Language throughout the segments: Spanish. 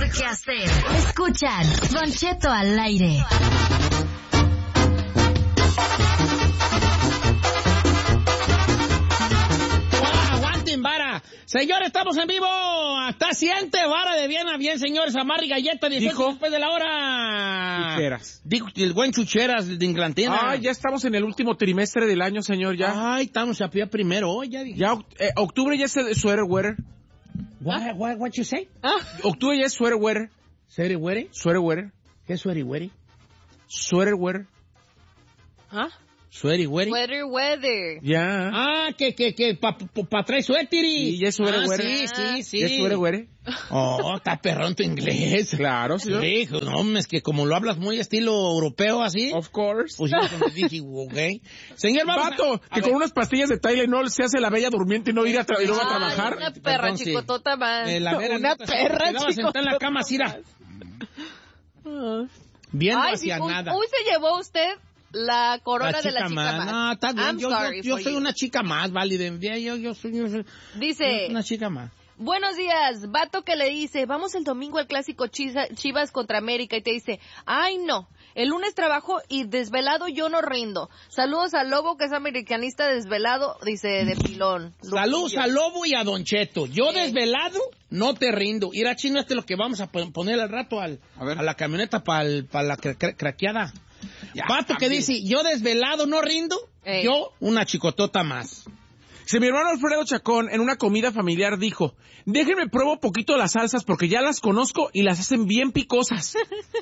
qué hacer. Escuchan Don Cheto al aire. ¡Aguanten, vara! Señores, estamos en vivo. Hasta siente vara de bien a bien, señores. Amarri Galleta, 18 después de la hora. Chucheras. Dijo el buen Chucheras de Inglaterra. Ay, ya estamos en el último trimestre del año, señor, ya. Ay, estamos a pie primero hoy, ya dije. Ya, octubre ya es sweater weather. What you say? Octubre ya es sweater weather. ¿Sweaty weather? Sweater weather. ¿Qué es sweaty weather? Sweater weather. ¿Ah? ¿Sweaty weather? Weather. Ya. Ah, que pa traer suéter y... Sí, ya es sweater weather. Sí. Ya es sweater weather. Oh, está perrón tu inglés. Claro, señor. Sí, no, es que como lo hablas muy estilo europeo así. Of course. Pues yo me dije, ok. Señor, vamos Vato, que con unas pastillas de Tylenol se hace la bella durmiente y no ir a y luego a trabajar. Una perra Perdón, sí. chicotota más. La vera Una neta, perra te quedabas sentada en la cama así, era, viendo Ay, hacia sí, nada. Hoy se llevó usted la corona de la chica más. No, está bien. I'm Yo sorry soy for you. una chica más, válida. Yo soy Dice, una chica más. buenos días, vato que le dice, vamos el domingo al clásico Chivas contra América y te dice, ay no, el lunes trabajo y desvelado yo no rindo. Saludos al Lobo que es americanista desvelado, dice de pilón. Saludos a Lobo y a Don Cheto. Yo desvelado no te rindo. Ir a chino, lo que vamos a poner al rato a la camioneta para la craqueada. Vato que dice, yo desvelado no rindo, yo una chicotota más. Si mi hermano Alfredo Chacón en una comida familiar dijo, déjenme pruebo poquito las salsas porque ya las conozco y las hacen bien picosas.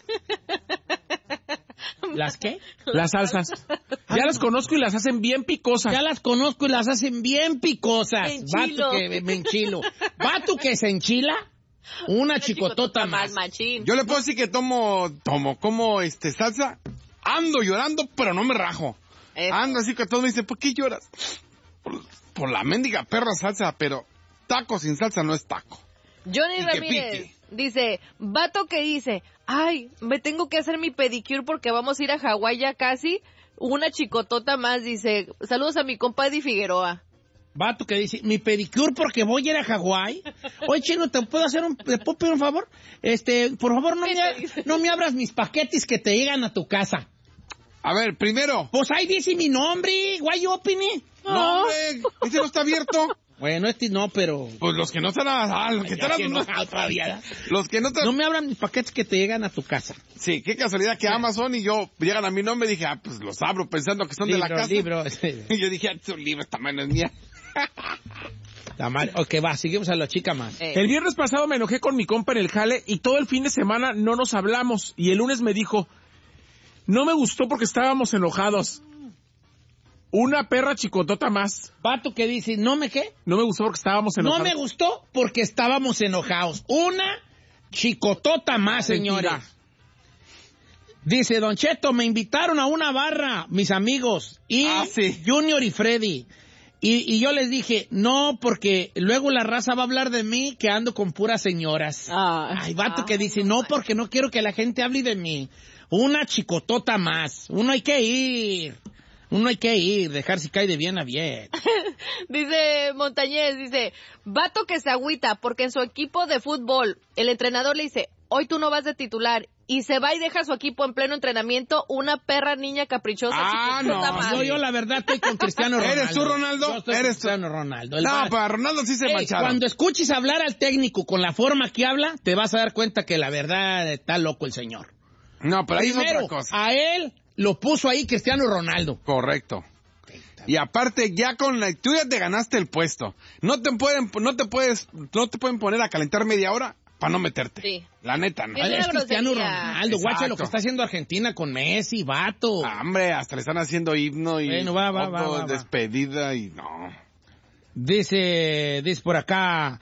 ¿Las qué? Las salsas. Ya las conozco y las hacen bien picosas. Ya las conozco y las hacen bien picosas. Enchilo. Vato que me enchilo. Vato que se enchila, una chicotota más. Machín. Yo le puedo decir que como salsa, ando llorando, pero no me rajo. Eso. Ando así que todos me dicen, ¿por qué lloras? Por la mendiga perra salsa, pero taco sin salsa no es taco. Johnny Y que Ramírez pique. dice, vato que dice, ay, me tengo que hacer mi pedicure porque vamos a ir a Hawái ya casi. Una chicotota más, dice, saludos a mi compadre Figueroa. Vato que dice, mi pedicure porque voy a ir a Hawái. Oye, Chino, ¿te puedo pedir un favor? Por favor, no me abras mis paquetes que te llegan a tu casa. A ver, primero. Pues ahí dice mi nombre, why you open it? No, hombre, ¿este no está abierto? Bueno, no, pero... Pues los que no están los que están todavía. los que no están... No me abran mis paquetes que te llegan a tu casa. Sí, qué casualidad que Amazon y yo llegan a mi nombre y dije, pues los abro pensando que son de la casa. Libros. Y yo dije, es un libro, esta mano es mía. Ok, va, seguimos a la chica más. El viernes pasado me enojé con mi compa en el jale y todo el fin de semana no nos hablamos. Y el lunes me dijo, no me gustó porque estábamos enojados. Una perra chicotota más. Vato que dice, ¿no me qué? No me gustó porque estábamos enojados. No me gustó porque estábamos enojados. Una chicotota más, señores. Dice, Don Cheto, me invitaron a una barra, mis amigos, y sí. Junior y Freddy. Y yo les dije, no, porque luego la raza va a hablar de mí que ando con puras señoras. Hay vato que dice, no, porque no quiero que la gente hable de mí. Una chicotota más. Uno hay que ir, dejar si cae de bien a bien. Dice Montañez, dice, vato que se agüita porque en su equipo de fútbol el entrenador le dice, hoy tú no vas de titular, y se va y deja a su equipo en pleno entrenamiento, una perra niña caprichosa. Yo la verdad estoy con Cristiano Ronaldo. ¿Eres tú, Ronaldo? Yo estoy con Cristiano Ronaldo. No, para Ronaldo sí se mancharon. Cuando escuches hablar al técnico con la forma que habla, te vas a dar cuenta que la verdad está loco el señor. No, pero ahí es Primero, otra cosa. a él lo puso ahí Cristiano Ronaldo. Correcto. Y aparte, ya tú ya te ganaste el puesto. No te pueden poner a calentar media hora para no meterte. Sí. La neta, no. Es Es Cristiano grosería. Ronaldo, guacha lo Exacto. que está haciendo Argentina con Messi, vato. Hombre, hasta le están haciendo himno y Bueno, va. despedida y no. Dice por acá,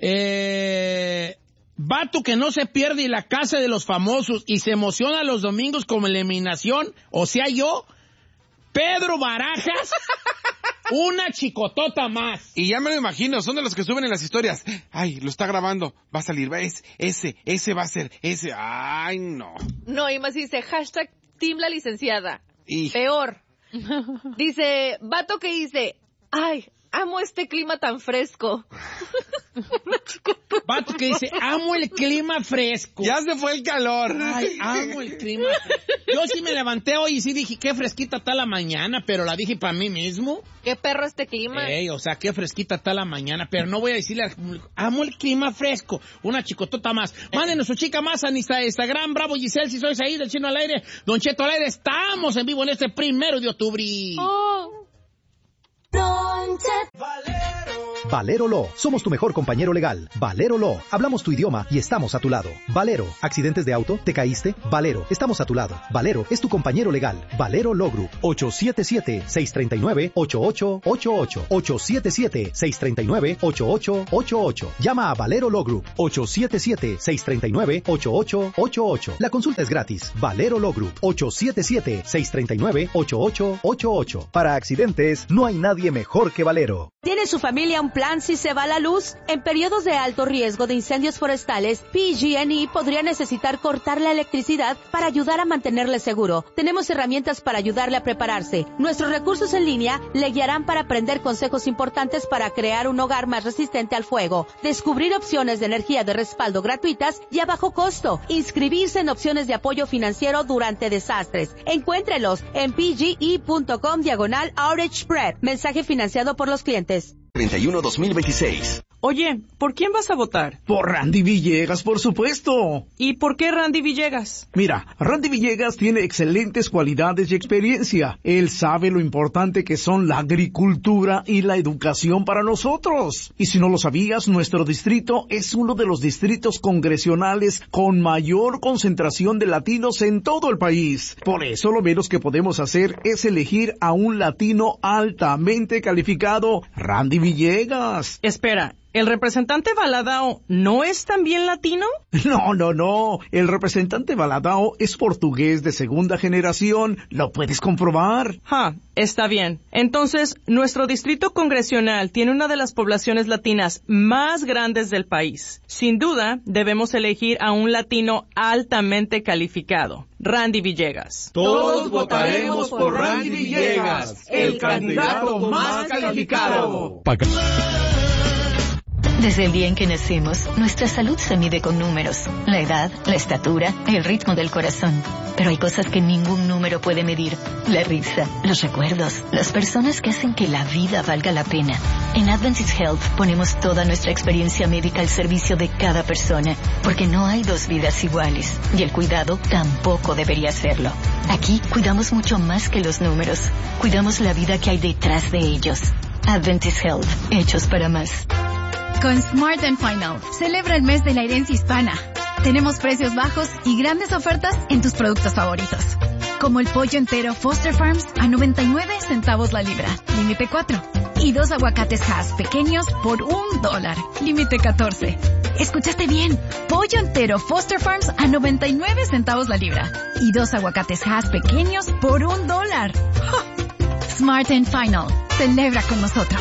vato que no se pierde y la casa de los famosos y se emociona los domingos como eliminación, o sea yo, Pedro Barajas, una chicotota más. Y ya me lo imagino, son de los que suben en las historias. Ay, lo está grabando, va a salir, ese va a ser, ese. Ay, no. No, y más dice, hashtag Team la licenciada. Y Peor. Dice, vato que dice, ay, amo este clima tan fresco. Vato que dice, amo el clima fresco. Ya se fue el calor. Ay, amo el clima fresco. Yo sí me levanté hoy y sí dije, qué fresquita está la mañana, pero la dije para mí mismo. Qué perro este clima. O sea, qué fresquita está la mañana, pero no voy a decirle, amo el clima fresco. Una chicotota más. Mándenos su chica más a Instagram, Bravo Giselle, si sois ahí del Chino al Aire, Don Cheto al Aire. Estamos en vivo en este 1 de octubre. Valero Law. Somos tu mejor compañero legal. Valero Law. Hablamos tu idioma y estamos a tu lado. Valero. ¿Accidentes de auto? ¿Te caíste? Valero. Estamos a tu lado. Valero es tu compañero legal. Valero Law Group. 877-639-8888. 877-639-8888. Llama a Valero Law Group. 877-639-8888. La consulta es gratis. Valero Law Group. 877-639-8888. Para accidentes, no hay nadie mejor que Valero. ¿Tiene su familia un plan si se va la luz? En periodos de alto riesgo de incendios forestales, PG&E podría necesitar cortar la electricidad para ayudar a mantenerle seguro. Tenemos herramientas para ayudarle a prepararse. Nuestros recursos en línea le guiarán para aprender consejos importantes para crear un hogar más resistente al fuego, descubrir opciones de energía de respaldo gratuitas y a bajo costo, inscribirse en opciones de apoyo financiero durante desastres. Encuéntrelos en pge.com/outage prep. Mensaje financiado por los clientes. 31-2026. Oye, ¿por quién vas a votar? Por Randy Villegas, por supuesto. ¿Y por qué Randy Villegas? Mira, Randy Villegas tiene excelentes cualidades y experiencia. Él sabe lo importante que son la agricultura y la educación para nosotros. Y si no lo sabías, nuestro distrito es uno de los distritos congresionales con mayor concentración de latinos en todo el país. Por eso lo menos que podemos hacer es elegir a un latino altamente calificado, Randy Villegas. Espera, ¿el representante Valadao no es también latino? No. El representante Valadao es portugués de segunda generación. Lo puedes comprobar. Está bien. Entonces, nuestro distrito congresional tiene una de las poblaciones latinas más grandes del país. Sin duda, debemos elegir a un latino altamente calificado. Randy Villegas. Todos votaremos por Randy Villegas, el candidato más calificado. Desde el día en que nacemos, nuestra salud se mide con números. La edad, la estatura, el ritmo del corazón. Pero hay cosas que ningún número puede medir. La risa, los recuerdos, las personas que hacen que la vida valga la pena. En Adventist Health ponemos toda nuestra experiencia médica al servicio de cada persona, porque no hay dos vidas iguales, y el cuidado tampoco debería serlo. Aquí cuidamos mucho más que los números. Cuidamos la vida que hay detrás de ellos. Adventist Health, hechos para más. Con Smart & Final, celebra el mes de la herencia hispana. Tenemos precios bajos y grandes ofertas en tus productos favoritos. Como el pollo entero Foster Farms a 99 centavos la libra, límite 4. Y 2 aguacates Hass pequeños por $1, límite 14. ¿Escuchaste bien? Pollo entero Foster Farms a 99 centavos la libra. Y 2 aguacates Hass pequeños por $1. ¡Oh! Smart & Final, celebra con nosotros.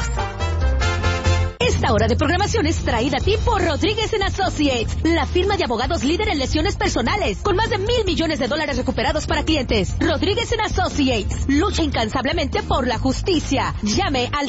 Esta hora de programación es traída a ti por Rodríguez & Associates, la firma de abogados líder en lesiones personales, con más de $1,000 millones recuperados para clientes. Rodríguez & Associates, lucha incansablemente por la justicia. Llame al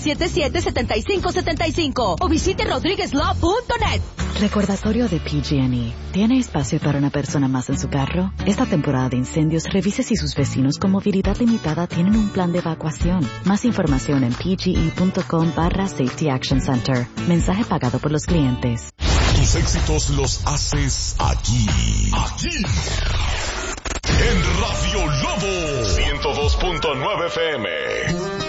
777-7575 o visite rodriguezlaw.net. Recordatorio de PG&E. ¿Tiene espacio para una persona más en su carro? Esta temporada de incendios, revise si sus vecinos con movilidad limitada tienen un plan de evacuación. Más información en pge.com/Safety Action Center. Mensaje pagado por los clientes. Tus éxitos los haces aquí. En Radio Lobo 102.9 FM.